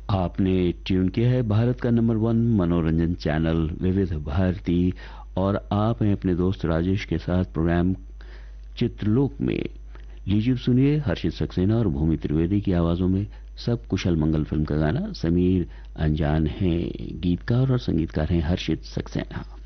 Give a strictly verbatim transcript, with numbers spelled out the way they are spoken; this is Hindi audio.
आपने ट्यून किया है भारत का नंबर वन मनोरंजन चैनल विविध भारती और आप हैं अपने दोस्त राजेश के साथ प्रोग्राम चित्रलोक में। लीजिए सुनिए हर्षित सक्सेना और भूमि त्रिवेदी की आवाजों में सब कुशल मंगल फिल्म का गाना। समीर अनजान हैं गीतकार और संगीतकार हैं हर्षित सक्सेना।